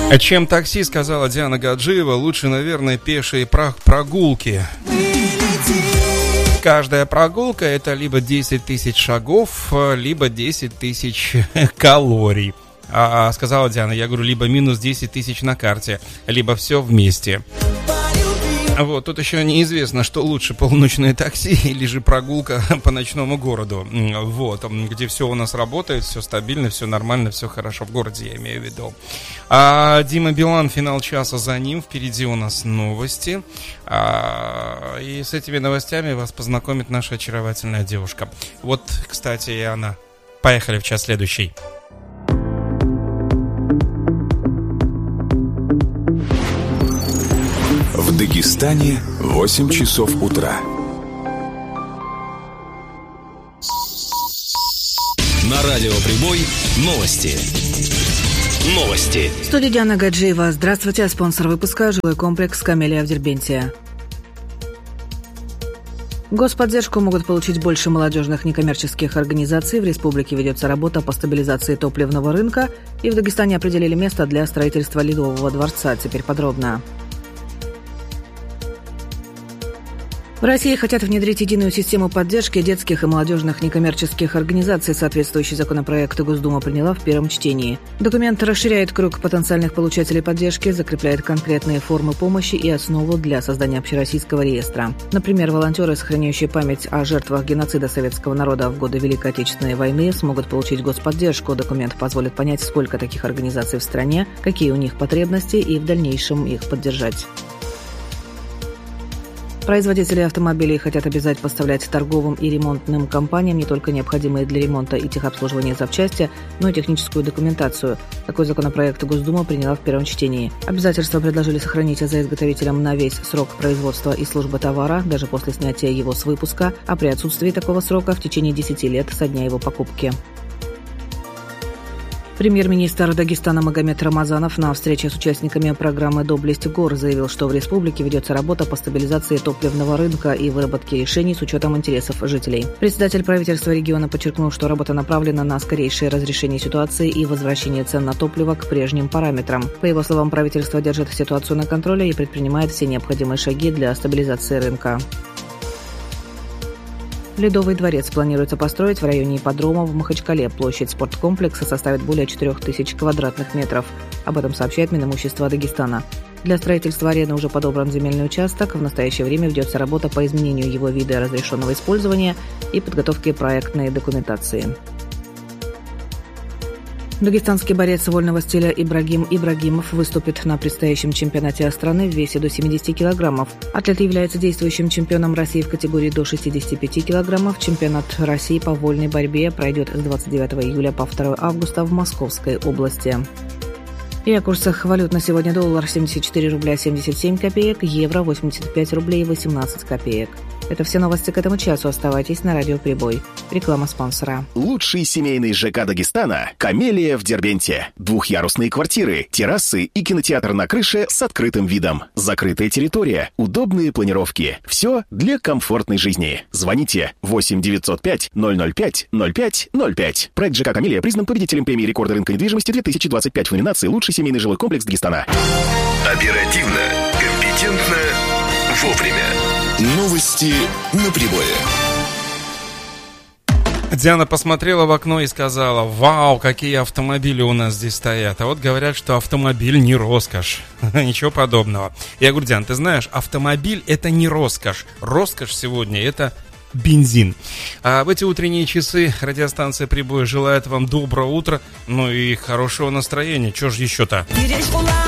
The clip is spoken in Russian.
Чем такси, сказала Диана Гаджиева, лучше, наверное, пешие прогулки. Каждая прогулка — это либо 10 тысяч шагов, либо 10 тысяч калорий. Сказала Диана, я говорю, либо минус 10 тысяч на карте, либо все вместе. Вот, тут еще неизвестно, что лучше, полуночное такси или же прогулка по ночному городу. Вот, где все у нас работает, все стабильно, все нормально, все хорошо в городе, я имею в виду. Дима Билан, финал часа за ним, впереди у нас новости. И с этими новостями вас познакомит наша очаровательная девушка. Вот, кстати, и она. Поехали в час следующий. В Дагестане 8 часов утра. На радио Прибой новости. Новости. В студии Диана Гаджиева. Здравствуйте. Спонсор выпуска — жилой комплекс «Камелия» в Дербенте. Господдержку могут получить больше молодежных некоммерческих организаций. В республике ведется работа по стабилизации топливного рынка. И в Дагестане определили место для строительства Ледового дворца. Теперь подробно. В России хотят внедрить единую систему поддержки детских и молодежных некоммерческих организаций. Соответствующий законопроект Госдума приняла в первом чтении. Документ расширяет круг потенциальных получателей поддержки, закрепляет конкретные формы помощи и основу для создания общероссийского реестра. Например, волонтеры, сохраняющие память о жертвах геноцида советского народа в годы Великой Отечественной войны, смогут получить господдержку. Документ позволит понять, сколько таких организаций в стране, какие у них потребности и в дальнейшем их поддержать. Производители автомобилей хотят обязать поставлять торговым и ремонтным компаниям не только необходимые для ремонта и техобслуживания запчасти, но и техническую документацию. Такой законопроект Госдума приняла в первом чтении. Обязательства предложили сохранить за изготовителем на весь срок производства и службы товара, даже после снятия его с выпуска, а при отсутствии такого срока в течение 10 лет со дня его покупки. Премьер-министр Дагестана Магомед Рамазанов на встрече с участниками программы «Доблесть гор» заявил, что в республике ведется работа по стабилизации топливного рынка и выработке решений с учетом интересов жителей. Председатель правительства региона подчеркнул, что работа направлена на скорейшее разрешение ситуации и возвращение цен на топливо к прежним параметрам. По его словам, правительство держит ситуацию на контроле и предпринимает все необходимые шаги для стабилизации рынка. Ледовый дворец планируется построить в районе ипподрома в Махачкале. Площадь спорткомплекса составит более 4000 квадратных метров. Об этом сообщает Минимущество Дагестана. Для строительства арены уже подобран земельный участок. В настоящее время ведется работа по изменению его вида разрешенного использования и подготовке проектной документации. Дагестанский борец вольного стиля Ибрагим Ибрагимов выступит на предстоящем чемпионате страны в весе до 70 килограммов. Атлет является действующим чемпионом России в категории до 65 килограммов. Чемпионат России по вольной борьбе пройдет с 29 июля по 2 августа в Московской области. И о курсах валют на сегодня: доллар 74 рубля 77 копеек, евро 85 рублей 18 копеек. Это все новости к этому часу. Оставайтесь на радио Прибой. Реклама спонсора. Лучший семейный ЖК Дагестана – «Камелия» в Дербенте. Двухъярусные квартиры, террасы и кинотеатр на крыше с открытым видом. Закрытая территория, удобные планировки. Все для комфортной жизни. Звоните 8 905 005 05 05. Проект ЖК «Камелия» признан победителем премии рекорда рынка недвижимости 2025 в номинации «Лучший семейный жилой комплекс Дагестана». Оперативно, компетентно, вовремя. Новости на Прибое. Диана посмотрела в окно и сказала: «Вау, какие автомобили у нас здесь стоят». А вот говорят, что автомобиль не роскошь. Ничего подобного. Я говорю: Диана, ты знаешь, автомобиль — это не роскошь. Роскошь сегодня — это бензин. А в эти утренние часы радиостанция «Прибой» желает вам доброго утра, ну и хорошего настроения. Чего ж еще-то?